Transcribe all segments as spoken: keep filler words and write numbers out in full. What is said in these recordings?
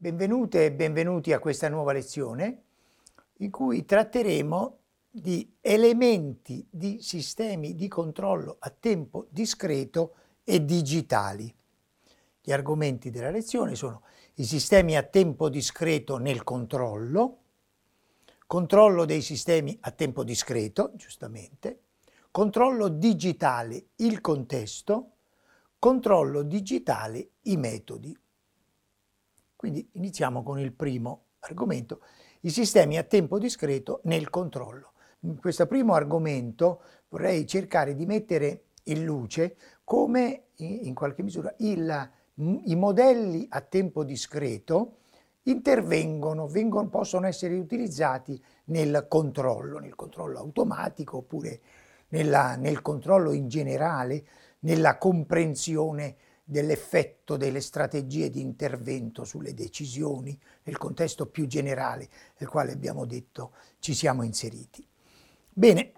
Benvenute e benvenuti a questa nuova lezione in cui tratteremo di elementi di sistemi di controllo a tempo discreto e digitali. Gli argomenti della lezione sono i sistemi a tempo discreto nel controllo, controllo dei sistemi a tempo discreto, giustamente, controllo digitale, il contesto, controllo digitale, i metodi. Quindi iniziamo con il primo argomento, i sistemi a tempo discreto nel controllo. In questo primo argomento vorrei cercare di mettere in luce come in qualche misura il, i modelli a tempo discreto intervengono, vengono, possono essere utilizzati nel controllo, nel controllo automatico oppure nella, nel controllo in generale, nella comprensione dell'effetto delle strategie di intervento sulle decisioni nel contesto più generale nel quale abbiamo detto ci siamo inseriti. Bene,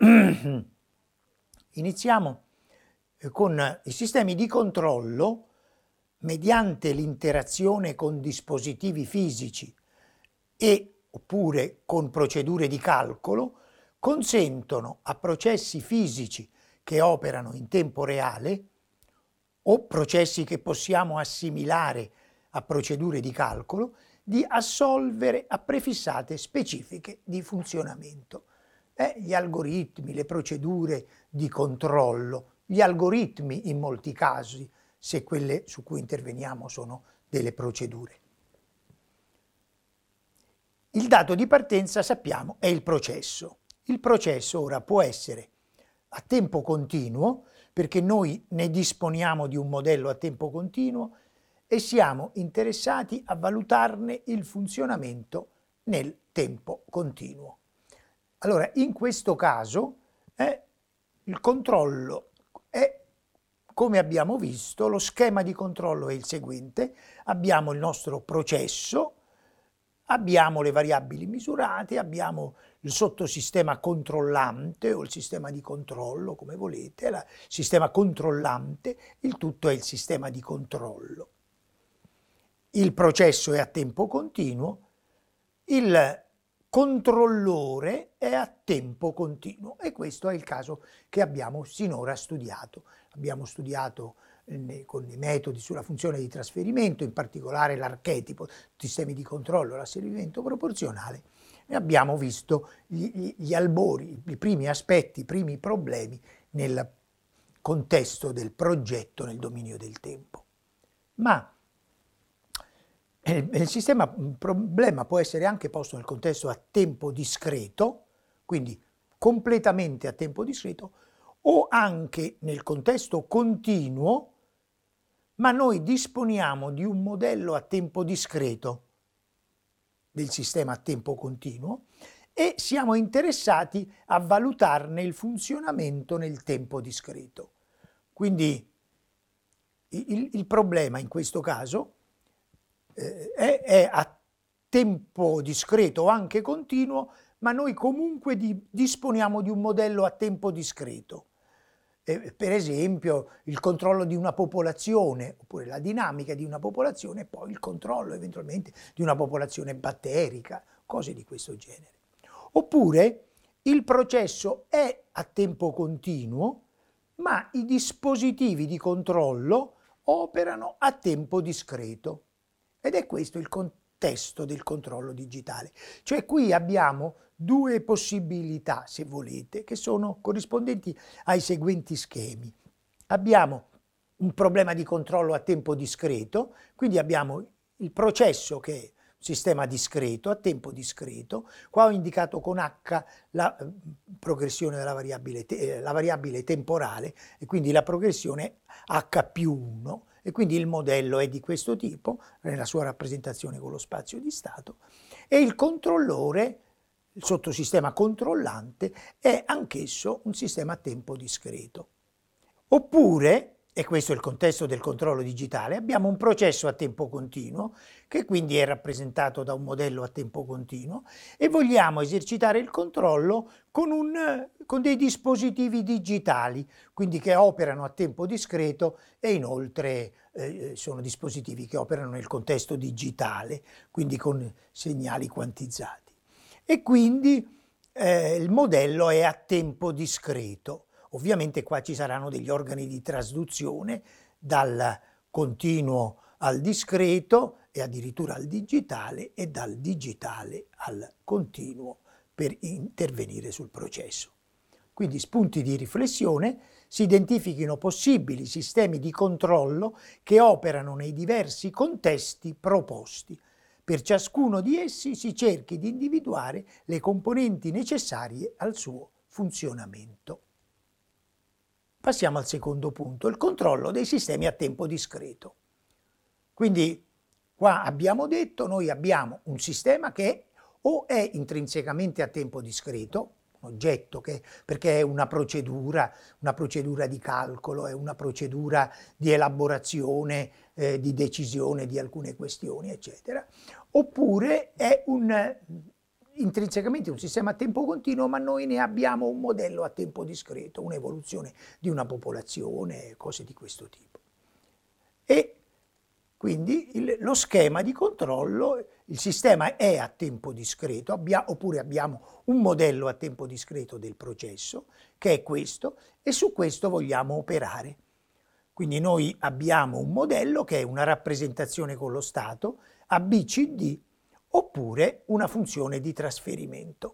iniziamo con i sistemi di controllo mediante l'interazione con dispositivi fisici e oppure con procedure di calcolo consentono a processi fisici che operano in tempo reale o processi che possiamo assimilare a procedure di calcolo, di assolvere a prefissate specifiche di funzionamento. Eh, gli algoritmi, le procedure di controllo, gli algoritmi in molti casi, se quelle su cui interveniamo sono delle procedure. Il dato di partenza, sappiamo, è il processo. Il processo ora può essere a tempo continuo, perché noi ne disponiamo di un modello a tempo continuo e siamo interessati a valutarne il funzionamento nel tempo continuo. Allora, in questo caso eh, il controllo è, come abbiamo visto, lo schema di controllo è il seguente: abbiamo il nostro processo, abbiamo le variabili misurate, abbiamo il sottosistema controllante o il sistema di controllo, come volete, il sistema controllante, il tutto è il sistema di controllo. Il processo è a tempo continuo, il controllore è a tempo continuo e questo è il caso che abbiamo sinora studiato. Abbiamo studiato con i metodi sulla funzione di trasferimento, in particolare l'archetipo, sistemi di controllo, l'asservimento proporzionale, e abbiamo visto gli, gli albori, i primi aspetti, i primi problemi nel contesto del progetto nel dominio del tempo. Ma il sistema, il problema può essere anche posto nel contesto a tempo discreto, quindi completamente a tempo discreto, o anche nel contesto continuo, ma noi disponiamo di un modello a tempo discreto del sistema a tempo continuo e siamo interessati a valutarne il funzionamento nel tempo discreto. Quindi il, il problema in questo caso eh, è, è a tempo discreto o anche continuo, ma noi comunque di, disponiamo di un modello a tempo discreto. Eh, per esempio il controllo di una popolazione, oppure la dinamica di una popolazione, e poi il controllo eventualmente di una popolazione batterica, cose di questo genere. Oppure il processo è a tempo continuo, ma i dispositivi di controllo operano a tempo discreto. Ed è questo il contesto del controllo digitale. Cioè qui abbiamo due possibilità, se volete, che sono corrispondenti ai seguenti schemi. Abbiamo un problema di controllo a tempo discreto, quindi abbiamo il processo che è un sistema discreto, a tempo discreto. Qua ho indicato con H la eh, progressione della variabile, te, la variabile temporale e quindi la progressione H più uno. E quindi il modello è di questo tipo, nella sua rappresentazione con lo spazio di stato, e il controllore, il sottosistema controllante, è anch'esso un sistema a tempo discreto. Oppure, e questo è il contesto del controllo digitale, abbiamo un processo a tempo continuo, che quindi è rappresentato da un modello a tempo continuo, e vogliamo esercitare il controllo con, un, con dei dispositivi digitali, quindi che operano a tempo discreto e inoltre eh, sono dispositivi che operano nel contesto digitale, quindi con segnali quantizzati. E quindi eh, il modello è a tempo discreto. Ovviamente qua ci saranno degli organi di trasduzione dal continuo al discreto e addirittura al digitale e dal digitale al continuo per intervenire sul processo. Quindi spunti di riflessione: si identifichino possibili sistemi di controllo che operano nei diversi contesti proposti. Per ciascuno di essi si cerchi di individuare le componenti necessarie al suo funzionamento. Passiamo al secondo punto, il controllo dei sistemi a tempo discreto. Quindi qua abbiamo detto, noi abbiamo un sistema che o è intrinsecamente a tempo discreto, un oggetto che, perché è una procedura, una procedura di calcolo, è una procedura di elaborazione, eh, di decisione di alcune questioni, eccetera, oppure è un intrinsecamente un sistema a tempo continuo, ma noi ne abbiamo un modello a tempo discreto, un'evoluzione di una popolazione, cose di questo tipo. E quindi il, lo schema di controllo, il sistema è a tempo discreto, abbia, oppure abbiamo un modello a tempo discreto del processo, che è questo, e su questo vogliamo operare. Quindi noi abbiamo un modello che è una rappresentazione con lo stato, A B C D, oppure una funzione di trasferimento.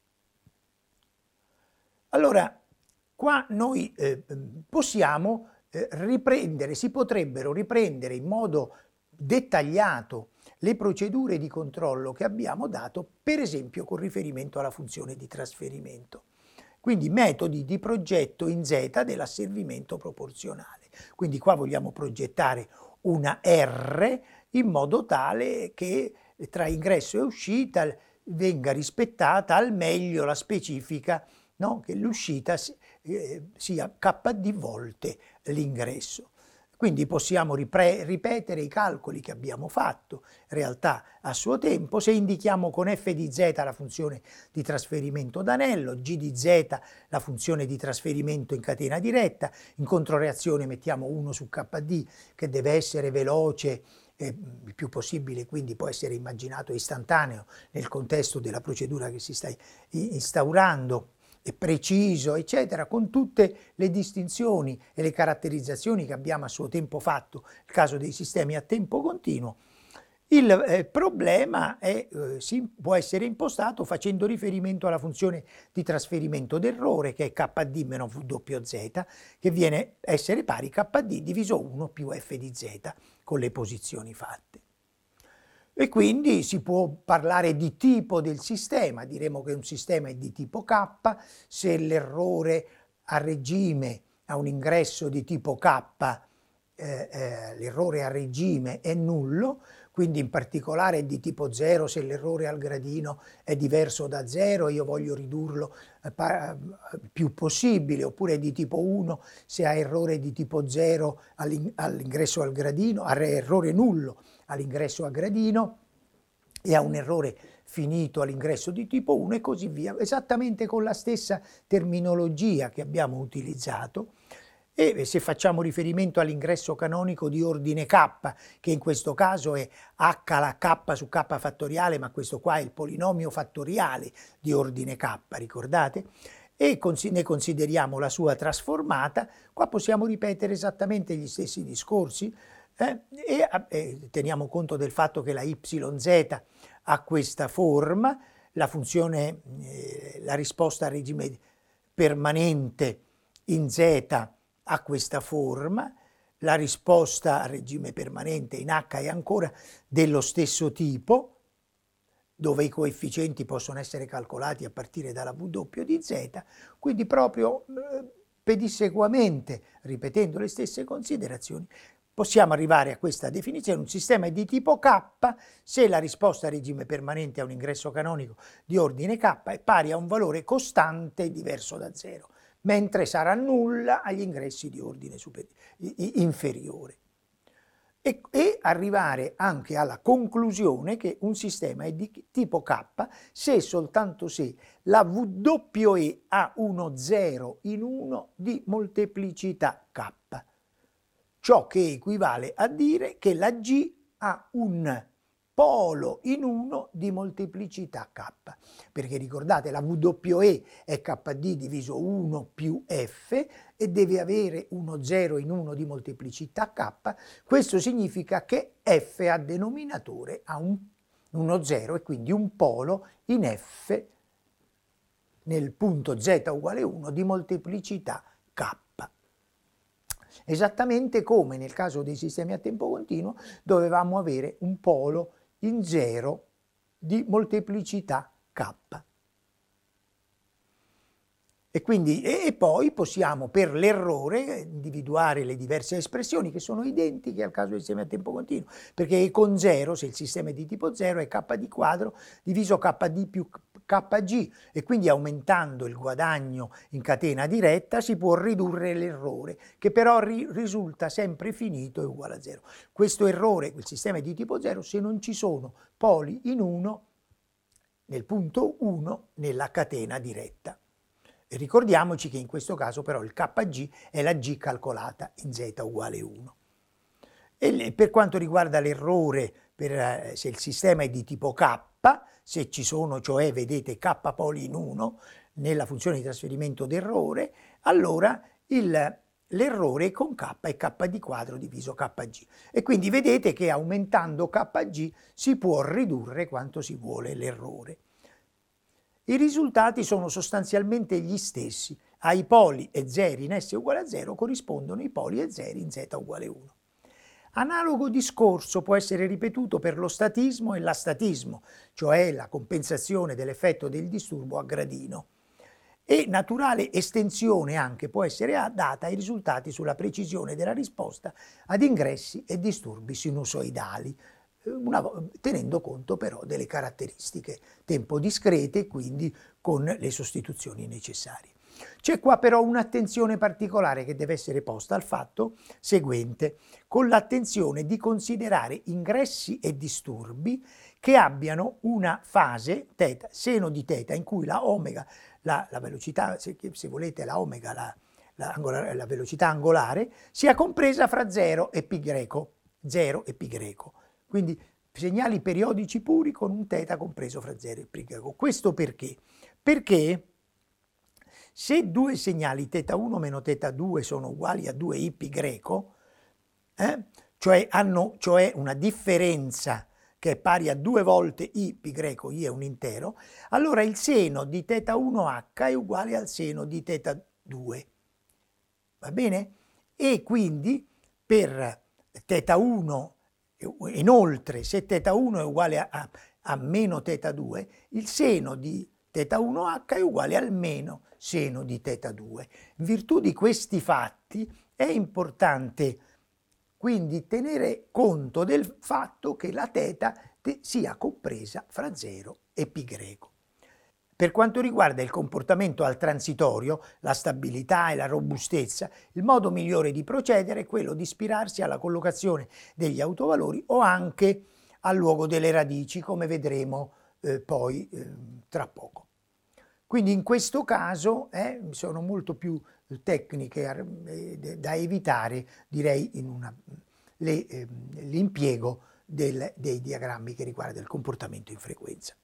Allora, qua noi eh, possiamo eh, riprendere, si potrebbero riprendere in modo dettagliato le procedure di controllo che abbiamo dato, per esempio con riferimento alla funzione di trasferimento. Quindi metodi di progetto in Z dell'asservimento proporzionale. Quindi qua vogliamo progettare una R in modo tale che tra ingresso e uscita venga rispettata al meglio la specifica, no? Che l'uscita eh, sia K D volte l'ingresso. Quindi possiamo ripetere i calcoli che abbiamo fatto, in realtà a suo tempo, se indichiamo con f di z la funzione di trasferimento d'anello, g di z la funzione di trasferimento in catena diretta, in controreazione mettiamo uno su K D che deve essere veloce, eh, il più possibile, quindi può essere immaginato istantaneo nel contesto della procedura che si sta instaurando, è preciso, eccetera, con tutte le distinzioni e le caratterizzazioni che abbiamo a suo tempo fatto nel caso dei sistemi a tempo continuo. Il eh, problema è, eh, si, può essere impostato facendo riferimento alla funzione di trasferimento d'errore, che è K D meno V W Z, che viene a essere pari K D diviso uno più F di Z, con le posizioni fatte. E quindi si può parlare di tipo del sistema, diremo che un sistema è di tipo K, se l'errore a regime ha un ingresso di tipo K, eh, eh, l'errore a regime è nullo, quindi in particolare è di tipo zero se l'errore al gradino è diverso da zero, io voglio ridurlo eh, più possibile, oppure è di tipo uno se ha errore di tipo zero all'ingresso al gradino, ha errore nullo all'ingresso a gradino e ha un errore finito all'ingresso di tipo uno e così via, esattamente con la stessa terminologia che abbiamo utilizzato. E se facciamo riferimento all'ingresso canonico di ordine K, che in questo caso è H alla K su K fattoriale, ma questo qua è il polinomio fattoriale di ordine K, ricordate? E ne consideriamo la sua trasformata, qua possiamo ripetere esattamente gli stessi discorsi, eh, e eh, teniamo conto del fatto che la Y Z ha questa forma, la funzione, eh, la risposta a regime permanente in Z ha questa forma, la risposta a regime permanente in H è ancora dello stesso tipo, dove i coefficienti possono essere calcolati a partire dalla W di Z, quindi proprio eh, pedissequamente, ripetendo le stesse considerazioni, possiamo arrivare a questa definizione: un sistema è di tipo K se la risposta a regime permanente a un ingresso canonico di ordine K è pari a un valore costante diverso da zero. mentre sarà nulla agli ingressi di ordine inferiore. E, e arrivare anche alla conclusione che un sistema è di tipo K se e soltanto se la W E ha uno zero in uno di molteplicità K, ciò che equivale a dire che la G ha un polo in uno di molteplicità K, perché ricordate la W E è K D diviso uno più F e deve avere uno zero in uno di molteplicità K. Questo significa che F a denominatore ha un, uno zero e quindi un polo in F nel punto Z uguale uno di molteplicità K. Esattamente come nel caso dei sistemi a tempo continuo dovevamo avere un polo in zero di molteplicità K. E, quindi, e poi possiamo per l'errore individuare le diverse espressioni che sono identiche al caso dei sistemi a tempo continuo, perché E con zero, se il sistema è di tipo zero, è K D quadro diviso K D più K G, e quindi aumentando il guadagno in catena diretta si può ridurre l'errore, che però ri risulta sempre finito e uguale a zero. Questo errore, il sistema è di tipo zero se non ci sono poli in uno nel punto uno nella catena diretta. E ricordiamoci che in questo caso però il K G è la G calcolata in Z uguale uno. E per quanto riguarda l'errore, per se il sistema è di tipo K, se ci sono, cioè vedete K poli in uno nella funzione di trasferimento d'errore, allora l'errore con K è K D quadro diviso K G. E quindi vedete che aumentando K G si può ridurre quanto si vuole l'errore. I risultati sono sostanzialmente gli stessi. Ai poli e zeri in S uguale a zero corrispondono i poli e zeri in Z uguale uno. Analogo discorso può essere ripetuto per lo statismo e l'astatismo, cioè la compensazione dell'effetto del disturbo a gradino. E naturale estensione anche può essere data ai risultati sulla precisione della risposta ad ingressi e disturbi sinusoidali, Una, tenendo conto però delle caratteristiche tempo discrete e quindi con le sostituzioni necessarie. C'è qua però un'attenzione particolare che deve essere posta al fatto seguente, con l'attenzione di considerare ingressi e disturbi che abbiano una fase θ, seno di θ, in cui la omega, la, la velocità, se, se volete la omega, la, la, angolare, la velocità angolare, sia compresa fra zero e π greco, zero e π greco. Quindi segnali periodici puri con un θ compreso fra zero e π greco. Questo perché? Perché se due segnali θ uno meno θ due sono uguali a due i π greco, eh, cioè hanno cioè una differenza che è pari a due volte i π greco, i è un intero, allora il seno di θ uno h è uguale al seno di θ due. Va bene? E quindi per θ uno, inoltre, se θ uno è uguale a, a, a meno θ due, il seno di θ uno h è uguale al meno seno di θ due. In virtù di questi fatti è importante quindi tenere conto del fatto che la θ sia compresa fra zero e π greco. Per quanto riguarda il comportamento al transitorio, la stabilità e la robustezza, il modo migliore di procedere è quello di ispirarsi alla collocazione degli autovalori o anche al luogo delle radici, come vedremo eh, poi eh, tra poco. Quindi in questo caso eh, sono molto più tecniche eh, da evitare, direi, in una, le, eh, l'impiego del, dei diagrammi che riguardano il comportamento in frequenza.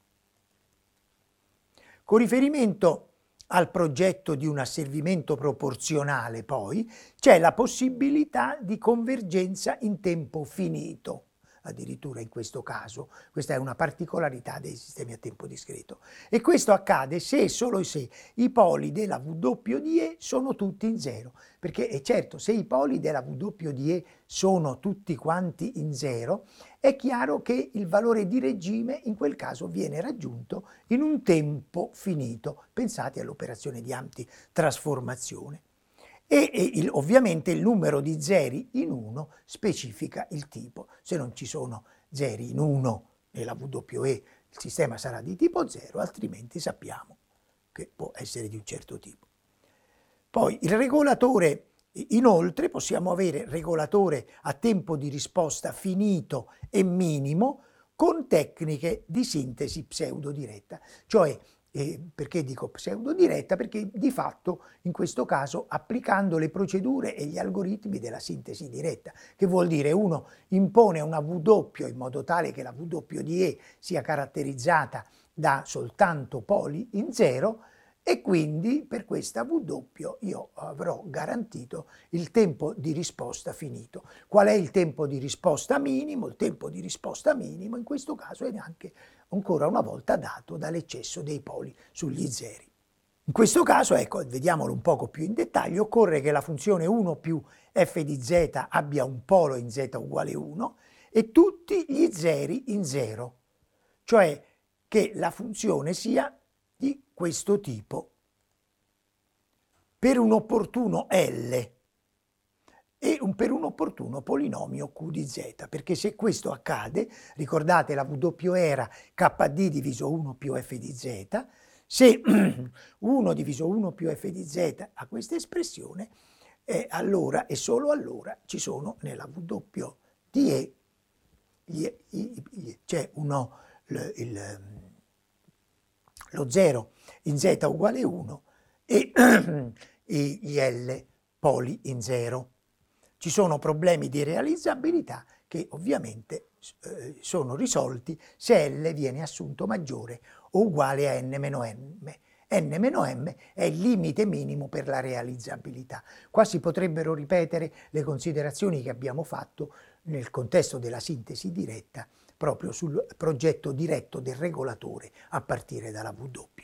Con riferimento al progetto di un asservimento proporzionale, poi, c'è la possibilità di convergenza in tempo finito, addirittura in questo caso. Questa è una particolarità dei sistemi a tempo discreto. E questo accade se e solo se i poli della W di E sono tutti in zero. Perché è certo, se i poli della W di E sono tutti quanti in zero, è chiaro che il valore di regime in quel caso viene raggiunto in un tempo finito. Pensate all'operazione di antitrasformazione. E, e il, ovviamente il numero di zeri in uno specifica il tipo. Se non ci sono zeri in uno nella W E, il sistema sarà di tipo zero, altrimenti sappiamo che può essere di un certo tipo. Poi il regolatore, inoltre possiamo avere regolatore a tempo di risposta finito e minimo con tecniche di sintesi pseudodiretta, cioè eh, perché dico pseudodiretta? Perché di fatto in questo caso applicando le procedure e gli algoritmi della sintesi diretta, che vuol dire uno impone una V doppio in modo tale che la V doppio di E sia caratterizzata da soltanto poli in zero, e quindi per questa V doppio io avrò garantito il tempo di risposta finito. Qual è il tempo di risposta minimo? Il tempo di risposta minimo in questo caso è anche ancora una volta dato dall'eccesso dei poli sugli zeri. In questo caso, ecco, vediamolo un poco più in dettaglio, occorre che la funzione uno più f di z abbia un polo in z uguale uno e tutti gli zeri in zero, cioè che la funzione sia di questo tipo per un opportuno L e un, per un opportuno polinomio Q di z, perché se questo accade, ricordate la V doppio era K D diviso uno più f di z, se uno diviso uno più f di z ha questa espressione, eh, allora e solo allora ci sono nella V doppio di E, gli, gli, gli, c'è uno, il, il, lo zero in z uguale uno e gli L poli in zero. Ci sono problemi di realizzabilità che ovviamente eh, sono risolti se L viene assunto maggiore o uguale a n meno m. n meno m è il limite minimo per la realizzabilità. Qua si potrebbero ripetere le considerazioni che abbiamo fatto nel contesto della sintesi diretta proprio sul progetto diretto del regolatore a partire dalla V doppio.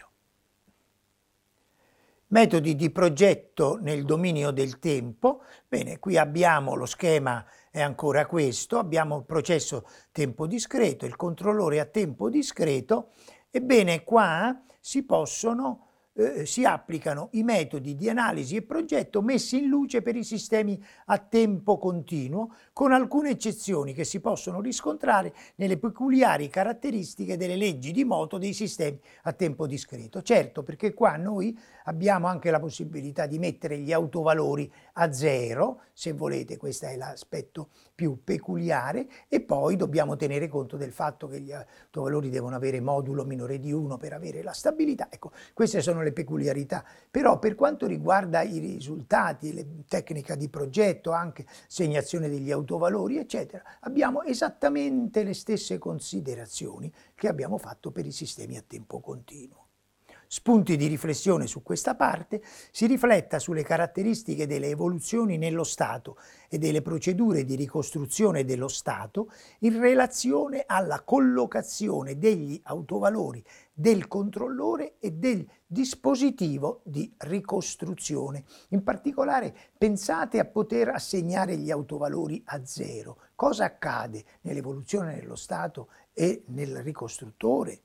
Metodi di progetto nel dominio del tempo. Bene, qui abbiamo lo schema, è ancora questo, abbiamo il processo tempo discreto, il controllore a tempo discreto. Ebbene, qua si possono, eh, si applicano i metodi di analisi e progetto messi in luce per i sistemi a tempo continuo, con alcune eccezioni che si possono riscontrare nelle peculiari caratteristiche delle leggi di moto dei sistemi a tempo discreto. Certo, perché qua noi abbiamo anche la possibilità di mettere gli autovalori a zero, se volete, questo è l'aspetto più peculiare, e poi dobbiamo tenere conto del fatto che gli autovalori devono avere modulo minore di uno per avere la stabilità. Ecco, queste sono le peculiarità. Però per quanto riguarda i risultati, le tecniche di progetto, anche segnazione degli autovalori, eccetera, abbiamo esattamente le stesse considerazioni che abbiamo fatto per i sistemi a tempo continuo. Spunti di riflessione su questa parte: si rifletta sulle caratteristiche delle evoluzioni nello stato e delle procedure di ricostruzione dello stato in relazione alla collocazione degli autovalori del controllore e del dispositivo di ricostruzione. In particolare pensate a poter assegnare gli autovalori a zero. Cosa accade nell'evoluzione nello stato e nel ricostruttore?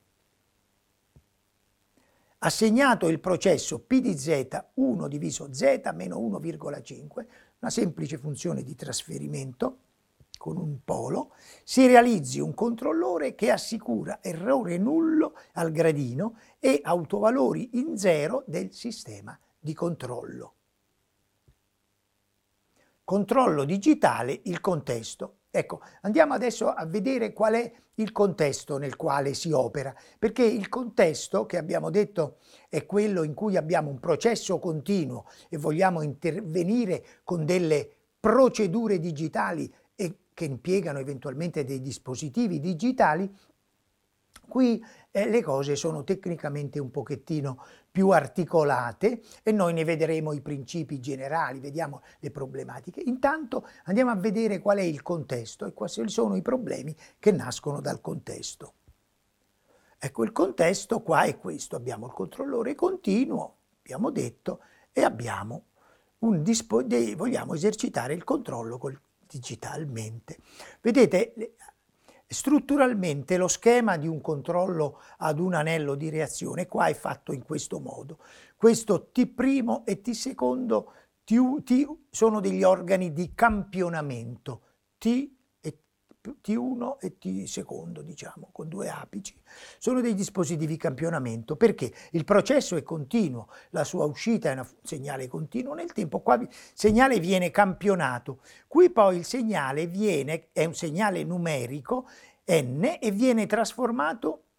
Assegnato il processo P di z uno diviso z meno uno virgola cinque, una semplice funzione di trasferimento con un polo, si realizzi un controllore che assicura errore nullo al gradino e autovalori in zero del sistema di controllo. Controllo digitale, il contesto. Ecco, andiamo adesso a vedere qual è il contesto nel quale si opera, perché il contesto, che abbiamo detto è quello in cui abbiamo un processo continuo e vogliamo intervenire con delle procedure digitali e che impiegano eventualmente dei dispositivi digitali. Qui eh, le cose sono tecnicamente un pochettino più articolate e noi ne vedremo i principi generali, vediamo le problematiche. Intanto andiamo a vedere qual è il contesto e quali sono i problemi che nascono dal contesto. Ecco, il contesto qua è questo: abbiamo il controllore continuo, abbiamo detto, e abbiamo un dispo- vogliamo esercitare il controllo col, digitalmente. Vedete, strutturalmente lo schema di un controllo ad un anello di reazione qua è fatto in questo modo. Questo T primo e T secondo T, T sono degli organi di campionamento, T e T uno e T secondo, diciamo, con due apici. Sono dei dispositivi di campionamento perché il processo è continuo, la sua uscita è un segnale continuo nel tempo, qua il segnale viene campionato, qui poi il segnale viene, è un segnale numerico N e viene trasformato